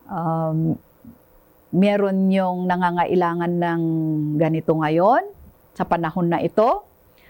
Um, Meron yung nangangailangan ng ganito ngayon, sa panahon na ito.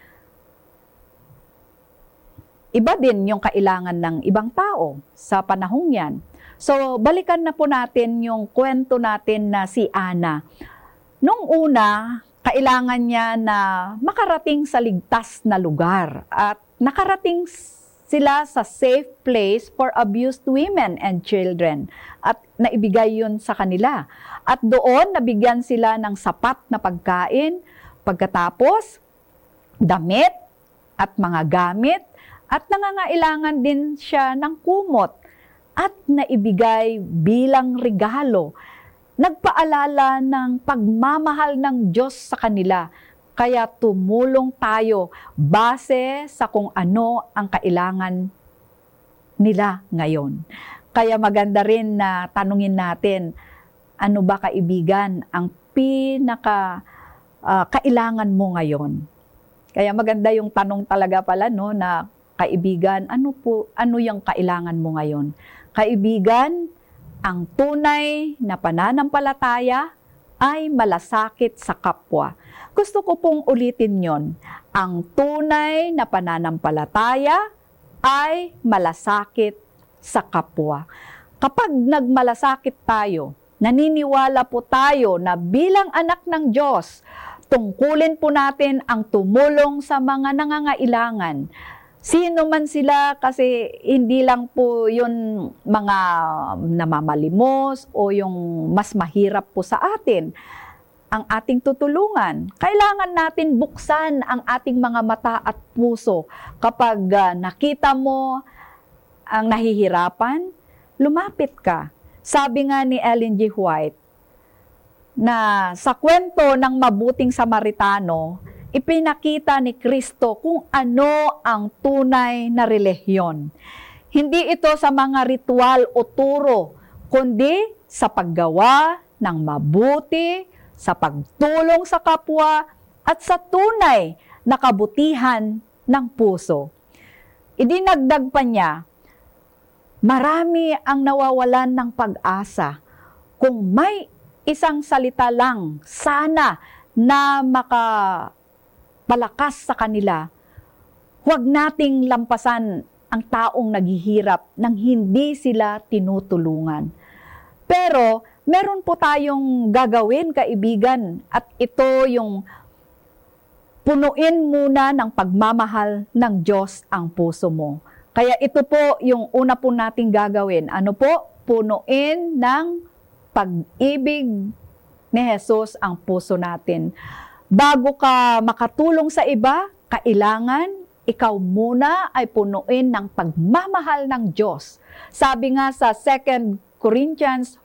Iba din yung kailangan ng ibang tao sa panahong yan. So, balikan na po natin yung kwento natin na si Ana. Nung una, kailangan niya na makarating sa ligtas na lugar at nakarating sila sa safe place for abused women and children at naibigay yun sa kanila. At doon, nabigyan sila ng sapat na pagkain, pagkatapos, damit at mga gamit, at nangangailangan din siya ng kumot at naibigay bilang regalo. Nagpaalala ng pagmamahal ng Diyos sa kanila. Kaya tumulong tayo base sa kung ano ang kailangan nila ngayon. Kaya maganda rin na tanungin natin, ano ba kaibigan ang kailangan mo ngayon? Kaya maganda yung tanong talaga pala, no, na kaibigan, ano yung kailangan mo ngayon? Kaibigan, ang tunay na pananampalataya ay malasakit sa kapwa. Gusto ko pong ulitin yon. Ang tunay na pananampalataya ay malasakit sa kapwa. Kapag nagmalasakit tayo, naniniwala po tayo na bilang anak ng Diyos, tungkulin po natin ang tumulong sa mga nangangailangan. Sino man sila, kasi hindi lang po yun mga namamalimos o yung mas mahirap po sa atin ang ating tutulungan. Kailangan natin buksan ang ating mga mata at puso. Kapag nakita mo ang nahihirapan, lumapit ka. Sabi nga ni Ellen G. White, na sa kwento ng mabuting Samaritano, ipinakita ni Kristo kung ano ang tunay na relihiyon. Hindi ito sa mga ritual o turo, kundi sa paggawa ng mabuti, sa pagtulong sa kapwa, at sa tunay na kabutihan ng puso. Idinagdag pa niya, marami ang nawawalan ng pag-asa. Kung may isang salita lang, sana na makapalakas sa kanila, huwag nating lampasan ang taong naghihirap nang hindi sila tinutulungan. Pero meron po tayong gagawin, kaibigan, at ito yung punuin muna ng pagmamahal ng Diyos ang puso mo. Kaya ito po yung una po nating gagawin. Ano po? Punuin ng pag-ibig ni Jesus ang puso natin. Bago ka makatulong sa iba, kailangan ikaw muna ay punuin ng pagmamahal ng Diyos. Sabi nga sa 2 Corinthians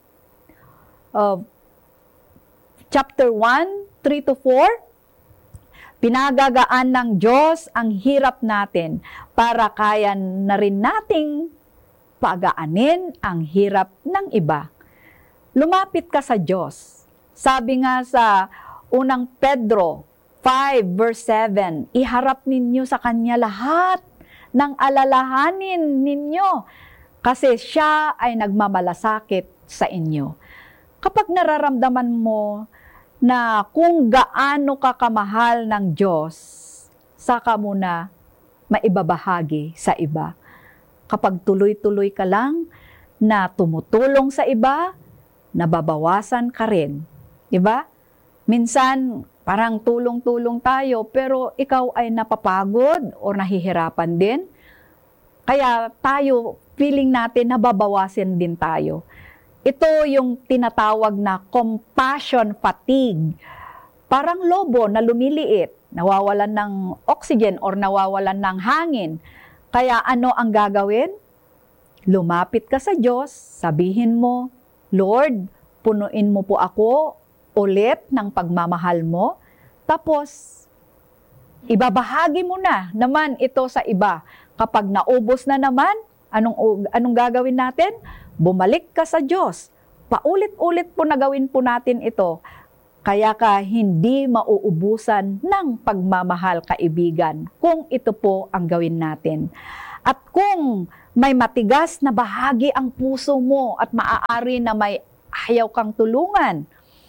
chapter 1, 3-4, pinagagaan ng Diyos ang hirap natin para kaya na rin nating pagaanin ang hirap ng iba. Lumapit ka sa Diyos. Sabi nga sa unang Pedro 5 verse 7, iharap ninyo sa Kanya lahat ng alalahanin ninyo kasi Siya ay nagmamalasakit sa inyo. Kapag nararamdaman mo na kung gaano ka kamahal ng Diyos, saka mo na maibabahagi sa iba. Kapag tuloy-tuloy ka lang na tumutulong sa iba, nababawasan ka rin. Diba? Minsan, parang tulong-tulong tayo, pero ikaw ay napapagod o nahihirapan din. Kaya tayo, feeling natin, nababawasan din tayo. Ito yung tinatawag na compassion fatigue. Parang lobo na lumiliit, nawawalan ng oxygen or nawawalan ng hangin. Kaya ano ang gagawin? Lumapit ka sa Diyos, sabihin mo, Lord, punuin mo po ako ulit ng pagmamahal mo. Tapos, ibabahagi mo na naman ito sa iba. Kapag naubos na naman, anong gagawin natin? Bumalik ka sa Diyos. Paulit-ulit po na gawin po natin ito. Kaya ka hindi mauubusan ng pagmamahal, kaibigan, kung ito po ang gawin natin. At kung may matigas na bahagi ang puso mo at maaari na may ayaw kang tulungan.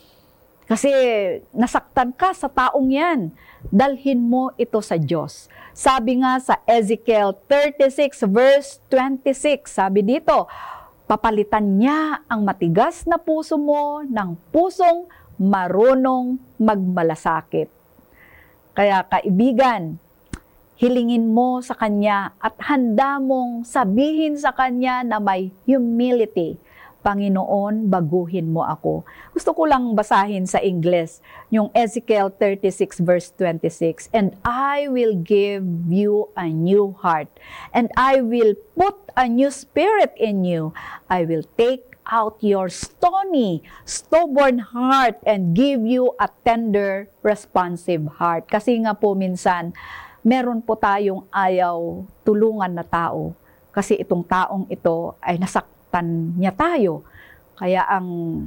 Kasi nasaktan ka sa taong yan. Dalhin mo ito sa Diyos. Sabi nga sa Ezekiel 36 verse 26, sabi dito, papalitan niya ang matigas na puso mo ng pusong marunong magmalasakit. Kaya kaibigan, hilingin mo sa Kanya at handa mong sabihin sa Kanya na may humility. Panginoon, baguhin mo ako. Gusto ko lang basahin sa Ingles, yung Ezekiel 36 verse 26. And I will give you a new heart, and I will put a new spirit in you. I will take out your stony, stubborn heart and give you a tender, responsive heart. Kasi nga po minsan, meron po tayong ayaw tulungan na tao. Kasi itong taong ito ay nasaktan niya tayo. Kaya ang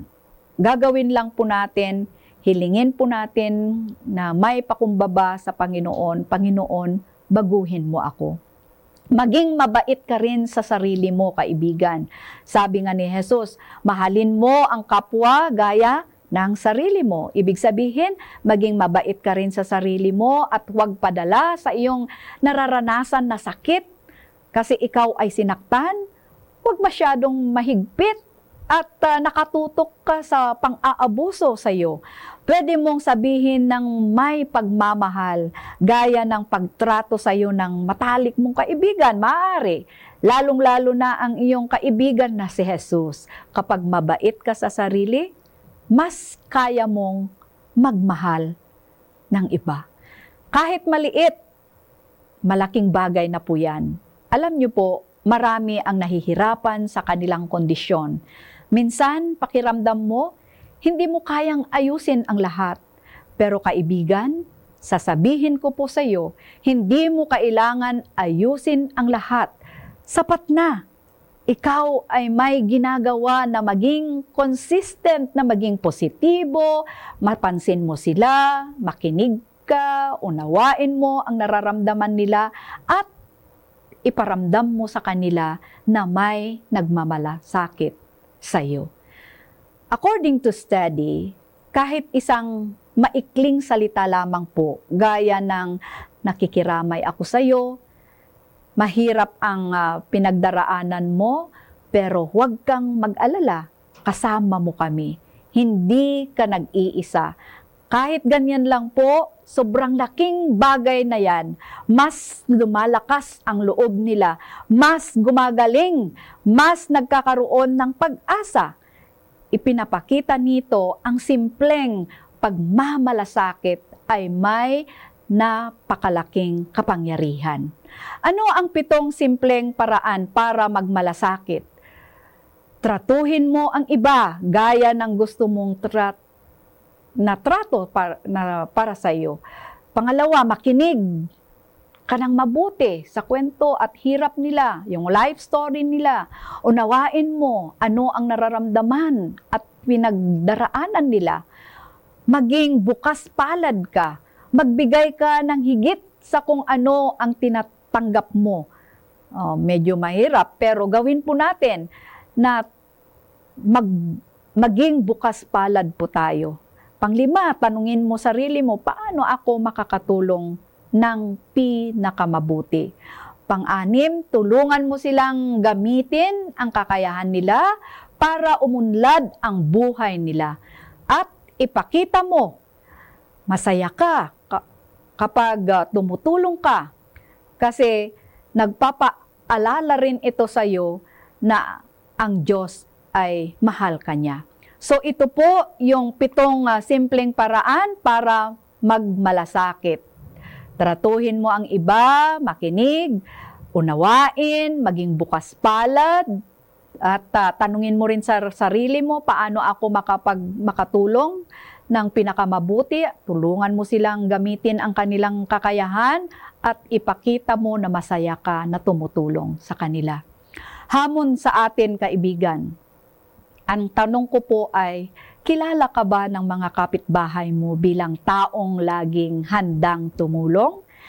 gagawin lang po natin, hilingin po natin na may pakumbaba sa Panginoon, Panginoon, baguhin mo ako. Maging mabait ka rin sa sarili mo, kaibigan. Sabi nga ni Jesus, mahalin mo ang kapwa gaya ng sarili mo. Ibig sabihin, maging mabait ka rin sa sarili mo at huwag padala sa iyong nararanasan na sakit. Kasi ikaw ay sinaktan, huwag masyadong mahigpit at nakatutok ka sa pang-aabuso sa iyo. Pwede mong sabihin ng may pagmamahal, gaya ng pagtrato sa iyo ng matalik mong kaibigan, maaari. Lalong-lalo na ang iyong kaibigan na si Jesus. Kapag mabait ka sa sarili, mas kaya mong magmahal ng iba. Kahit maliit, malaking bagay na po yan. Alam niyo po, marami ang nahihirapan sa kanilang kondisyon. Minsan, pakiramdam mo, hindi mo kayang ayusin ang lahat. Pero kaibigan, sasabihin ko po sa iyo, hindi mo kailangan ayusin ang lahat. Sapat na. Ikaw ay may ginagawa na maging consistent, na maging positibo, mapansin mo sila, makinig ka, unawain mo ang nararamdaman nila, at iparamdam mo sa kanila na may nagmamalasakit sa iyo. According to study, kahit isang maikling salita lamang po, gaya ng nakikiramay ako sa iyo, mahirap ang pinagdaraanan mo, pero huwag kang mag-alala, kasama mo kami. Hindi ka nag-iisa. Kahit ganyan lang po, sobrang laking bagay na yan, mas lumalakas ang loob nila, mas gumagaling, mas nagkakaroon ng pag-asa. Ipinapakita nito ang simpleng pagmamalasakit ay may napakalaking kapangyarihan. Ano ang 7 simpleng paraan para magmalasakit? Tratuhin mo ang iba gaya ng gusto mong trato para sa iyo. Pangalawa, makinig ka ng mabuti sa kwento at hirap nila, yung life story nila. Unawain mo ano ang nararamdaman at pinagdaraanan nila. Maging bukas palad ka. Magbigay ka ng higit sa kung ano ang tinatanggap mo. Medyo mahirap, pero gawin po natin na maging bukas palad po tayo. Panglima, tanungin mo sarili mo, paano ako makakatulong ng pinakamabuti? Pang-anim, tulungan mo silang gamitin ang kakayahan nila para umunlad ang buhay nila. At ipakita mo, masaya ka kapag tumutulong ka. Kasi nagpapaalala rin ito sa iyo na ang Diyos ay mahal ka niya. So ito po yung 7 simpleng paraan para magmalasakit. Tratuhin mo ang iba, makinig, unawain, maging bukas palad, at tanungin mo rin sa sarili mo, paano ako makatulong ng pinakamabuti. Tulungan mo silang gamitin ang kanilang kakayahan at ipakita mo na masaya ka na tumutulong sa kanila. Hamon sa atin, kaibigan. Ang tanong ko po ay, kilala ka ba ng mga kapitbahay mo bilang taong laging handang tumulong?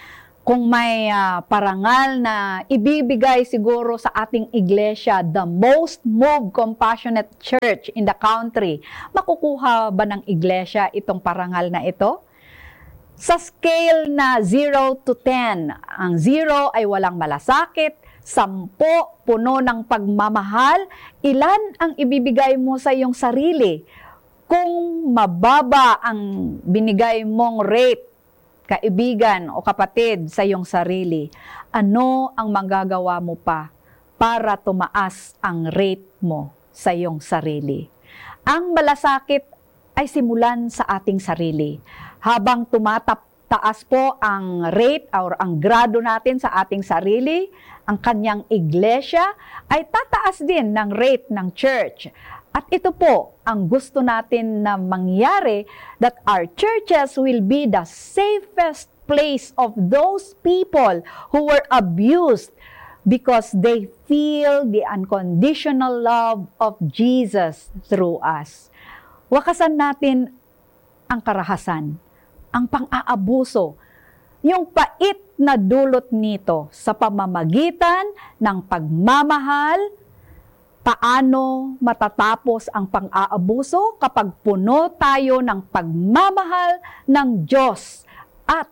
Kung may parangal na ibibigay siguro sa ating iglesia, the most moved compassionate church in the country, makukuha ba ng iglesia itong parangal na ito? Sa scale na 0 to 10, ang 0 ay walang malasakit, 10 puno ng pagmamahal, ilan ang ibibigay mo sa iyong sarili? Kung mababa ang binigay mong rate, kaibigan o kapatid sa iyong sarili, ano ang magagawa mo pa para tumaas ang rate mo sa iyong sarili? Ang malasakit ay simulan sa ating sarili. Habang tumataas po ang rate or ang grado natin sa ating sarili, ang kanyang iglesia ay tataas din ng rate ng church. At ito po ang gusto natin na mangyari, that our churches will be the safest place of those people who were abused because they feel the unconditional love of Jesus through us. Wakasan natin ang karahasan, ang pang-aabuso, yung pait na dulot nito sa pamamagitan ng pagmamahal. Paano matatapos ang pang-aabuso kapag puno tayo ng pagmamahal ng Diyos at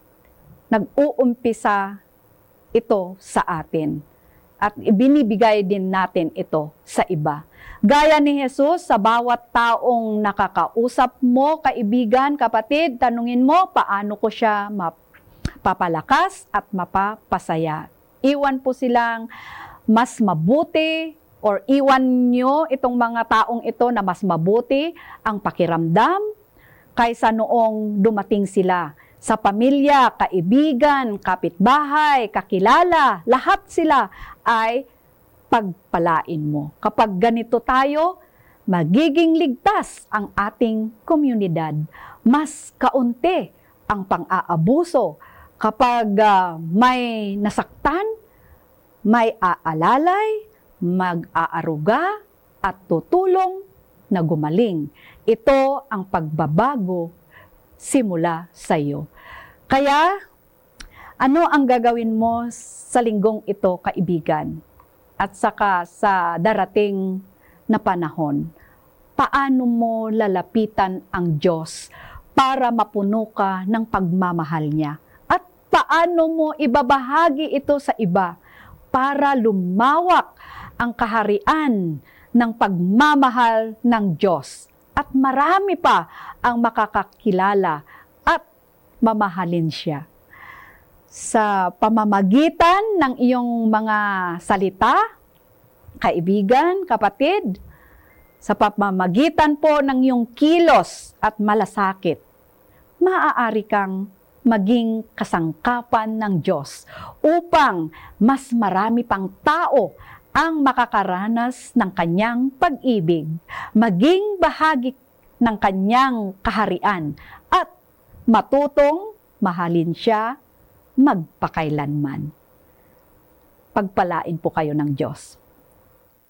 nag-uumpisa ito sa atin at ibinibigay din natin ito sa iba. Gaya ni Jesus, sa bawat taong nakakausap mo, kaibigan, kapatid, tanungin mo, paano ko siya mapapalakas at mapapasaya. Iwan po silang mas mabuti or iwan nyo itong mga taong ito na mas mabuti ang pakiramdam kaysa noong dumating sila. Sa pamilya, kaibigan, kapitbahay, kakilala, lahat sila ay pagpalain mo. Kapag ganito tayo, magiging ligtas ang ating komunidad. Mas kaunti ang pang-aabuso. Kapag may nasaktan, may aalalay, mag-aaruga at tutulong na gumaling. Ito ang pagbabago simula sa iyo. Kaya, ano ang gagawin mo sa linggong ito, kaibigan? At saka sa darating na panahon, paano mo lalapitan ang Diyos para mapuno ka ng pagmamahal niya? At paano mo ibabahagi ito sa iba para lumawak ang kaharian ng pagmamahal ng Diyos at marami pa ang makakakilala at mamahalin siya. Sa pamamagitan ng iyong mga salita, kaibigan, kapatid, sa pamamagitan po ng iyong kilos at malasakit, maaari kang maging kasangkapan ng Diyos upang mas marami pang tao ang makakaranas ng kanyang pag-ibig, maging bahagi ng kanyang kaharian, at matutong mahalin siya magpakailanman. Pagpalain po kayo ng Diyos.